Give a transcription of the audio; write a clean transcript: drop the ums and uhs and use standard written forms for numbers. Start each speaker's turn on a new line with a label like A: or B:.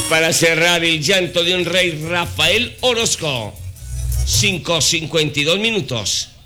A: Para cerrar, El llanto de un rey, Rafael Orozco. 5:52 minutos.